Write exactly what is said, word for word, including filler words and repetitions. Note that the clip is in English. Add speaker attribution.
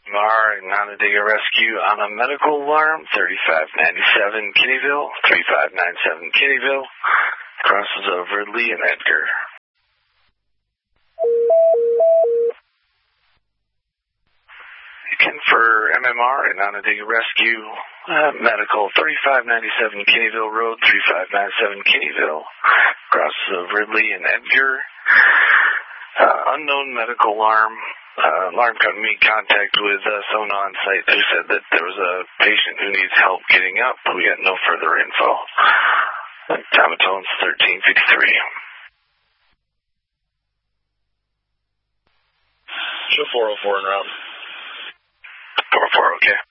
Speaker 1: M R and Onondaga Rescue on a medical alarm, thirty-five ninety-seven Kittyville, thirty-five ninety-seven Kittyville, crosses over Lee and Edgar. Again for M M R and Onondaga Rescue, uh, medical, thirty-five ninety-seven Kittyville Road, thirty-five ninety-seven Kittyville, crosses over Lee and Edgar. Uh, unknown medical alarm. Uh, alarm company made contact with uh, Sona on site who said that there was a patient who needs help getting up. We got no further info. Time of tones thirteen fifty-three.
Speaker 2: Show four oh four en route.
Speaker 1: four oh four, okay.